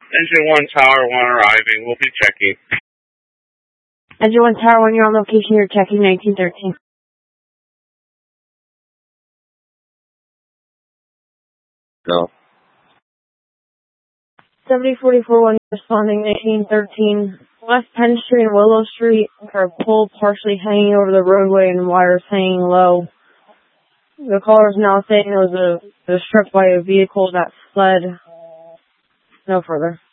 Engine 1, Tower 1 arriving. We'll be checking. Engine 1, Tower 1, you're on location. You're checking 1913. Go. 7044-1 responding 1913. West Penn Street and Willow Street are pole partially hanging over the roadway and wires hanging low. The caller is now saying it was struck by a vehicle that fled. No further.